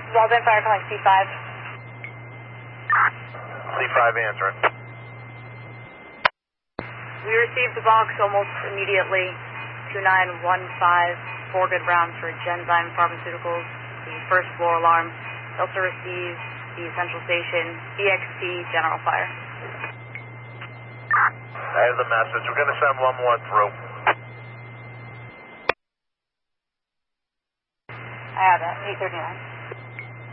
Waldman Fire calling C5. C5 answering. We received the box almost immediately. 2915, 4 good rounds for Genzyme Pharmaceuticals. The first floor alarm. Also received the central station, EXP General Fire. I have the message. We're going to send one more through. I have that, 839.